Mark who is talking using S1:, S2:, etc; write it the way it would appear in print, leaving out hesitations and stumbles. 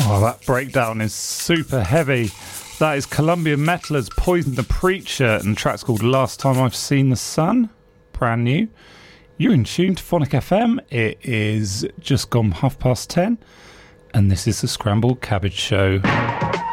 S1: Oh, that breakdown is super heavy. That is Colombian metalers Poison the Preacher, and the track's called Last Time I've Seen the Sun. Brand new. You're in tune to Phonic FM. It is just gone 10:30, and this is the Scrambled Cabbage Show.